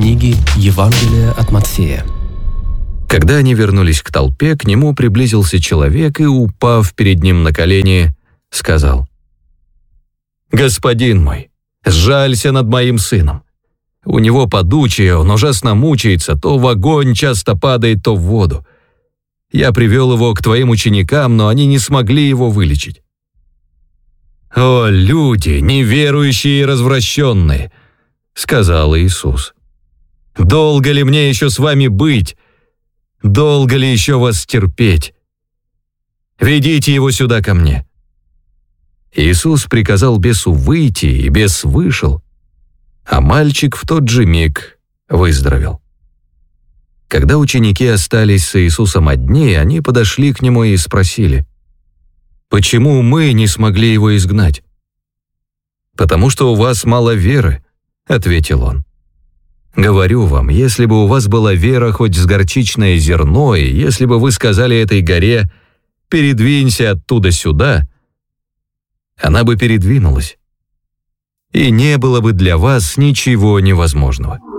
книги Евангелия от Матфея. Когда они вернулись к толпе, к нему приблизился человек и, упав перед ним на колени, сказал: «Господин мой, сжалься над моим сыном. У него подучие, он ужасно мучается, то в огонь часто падает, то в воду. Я привел его к твоим ученикам, но они не смогли его вылечить». «О, люди, неверующие и развращенные!» — сказал Иисус. «Долго ли мне еще с вами быть? Долго ли еще вас терпеть? Ведите его сюда ко мне». Иисус приказал бесу выйти, и бес вышел, а мальчик в тот же миг выздоровел. Когда ученики остались с Иисусом одни, они подошли к нему и спросили: «Почему мы не смогли его изгнать?» «Потому что у вас мало веры», — ответил он. «Говорю вам, если бы у вас была вера хоть с горчичное зерно, и если бы вы сказали этой горе: передвинься оттуда сюда, она бы передвинулась, и не было бы для вас ничего невозможного».